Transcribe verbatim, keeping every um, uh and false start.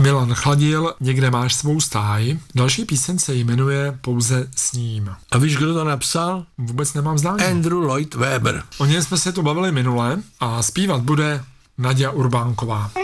Milan Chladil, Někde máš svou stáj. Další píseň se jmenuje Pouze s ním. A víš, kdo to napsal? Vůbec nemám zdání. Andrew Lloyd Webber. O něm jsme se tu bavili minule a zpívat bude Naďa Urbánková.